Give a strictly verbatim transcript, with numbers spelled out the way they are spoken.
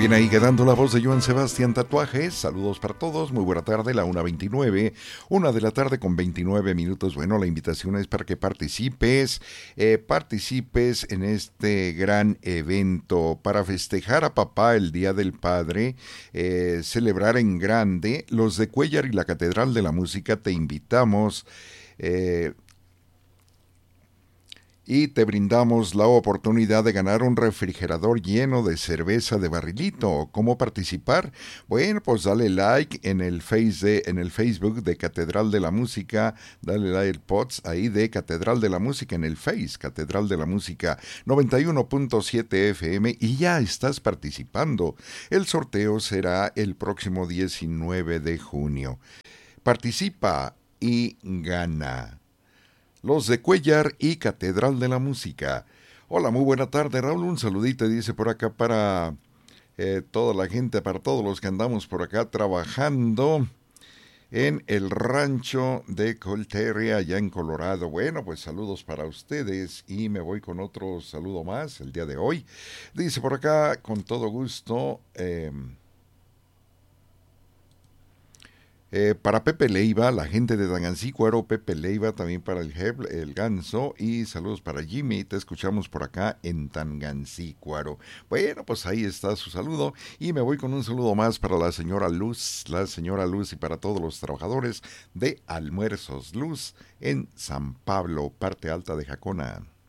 Viene ahí quedando la voz de Joan Sebastián Tatuajes. Saludos para todos, muy buena tarde, la una veintinueve, una de la tarde con veintinueve minutos. Bueno, la invitación es para que participes, eh, participes en este gran evento para festejar a papá el Día del Padre, eh, celebrar en grande. Los de Cuéllar y la Catedral de la Música te invitamos. Eh, Y te brindamos la oportunidad de ganar un refrigerador lleno de cerveza de barrilito. ¿Cómo participar? Bueno, pues dale like en el, face de, en el Facebook de Catedral de la Música. Dale like pods ahí de Catedral de la Música en el Face. Catedral de la Música noventa y uno punto siete F M y ya estás participando. El sorteo será el próximo diecinueve de junio. Participa y gana. Los de Cuéllar y Catedral de la Música. Hola, muy buena tarde, Raúl. Un saludito, dice por acá para eh, toda la gente, para todos los que andamos por acá trabajando en el rancho de Colterra, allá en Colorado. Bueno, pues saludos para ustedes y me voy con otro saludo más el día de hoy. Dice por acá, con todo gusto... Eh, Eh, para Pepe Leiva, la gente de Tangancícuaro, Pepe Leiva, también para el Heb, el Ganso, y saludos para Jimmy, te escuchamos por acá en Tangancícuaro. Bueno, pues ahí está su saludo, y me voy con un saludo más para la señora Luz, la señora Luz y para todos los trabajadores de Almuerzos Luz en San Pablo, parte alta de Jacona.